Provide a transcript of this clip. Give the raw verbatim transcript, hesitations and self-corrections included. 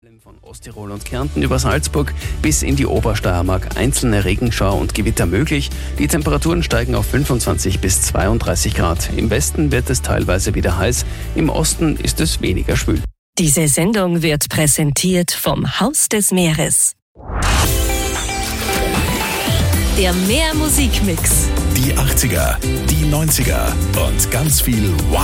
Von Osttirol und Kärnten über Salzburg bis in die Obersteiermark einzelne Regenschauer und Gewitter möglich. Die Temperaturen steigen auf fünfundzwanzig bis zweiunddreißig Grad. Im Westen wird es teilweise wieder heiß, im Osten ist es weniger schwül. Diese Sendung wird präsentiert vom Haus des Meeres. Der Meer-Musikmix. Die achtziger, die neunziger und ganz viel Wow.